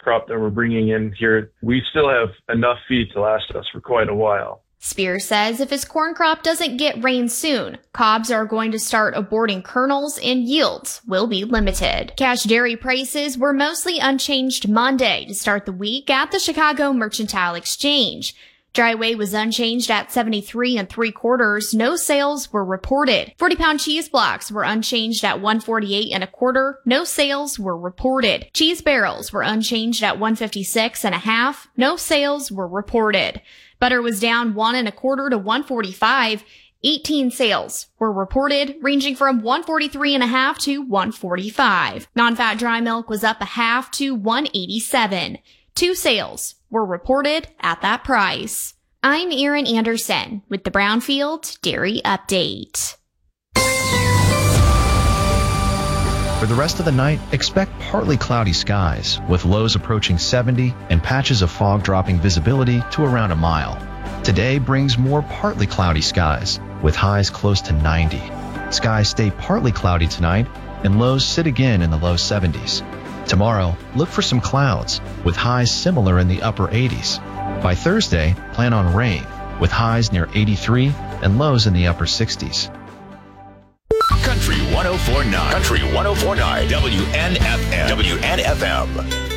crop that we're bringing in here, we still have enough feed to last us for quite a while. Spears says if his corn crop doesn't get rain soon, cobs are going to start aborting kernels and yields will be limited. Cash dairy prices were mostly unchanged Monday to start the week at the Chicago Mercantile Exchange. Dry weight was unchanged at 73 3/4. No sales were reported. 40-pound cheese blocks were unchanged at 148 1/4. No sales were reported. Cheese barrels were unchanged at 156 1/2. No sales were reported. Butter was down 1 1/4 to 145. 18 sales were reported, ranging from 143 1/2 to 145. Non-fat dry milk was up 1/2 to 187. 2 sales were reported at that price. I'm Erin Anderson with the Brownfield Dairy Update. For the rest of the night, expect partly cloudy skies, with lows approaching 70 and patches of fog dropping visibility to around a mile. Today brings more partly cloudy skies, with highs close to 90. Skies stay partly cloudy tonight, and lows sit again in the low 70s. Tomorrow, look for some clouds, with highs similar in the upper 80s. By Thursday, plan on rain, with highs near 83 and lows in the upper 60s. Country 104.9. Country 104.9. WNFM. WNFM.